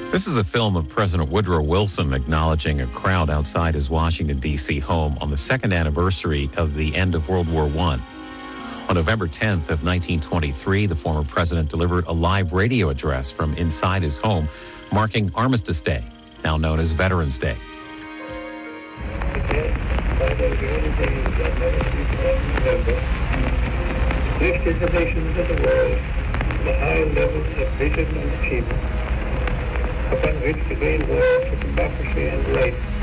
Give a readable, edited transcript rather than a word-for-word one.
This is a film of President Woodrow Wilson acknowledging a crowd outside his Washington, D.C. home on the second anniversary of the end of World War I. On November 10th of 1923, the former president delivered a live radio address from inside his home, marking Armistice Day, now known as Veterans Day. Lifted the nations of the world to the high levels of vision and achievement upon which to gain wealth for democracy and right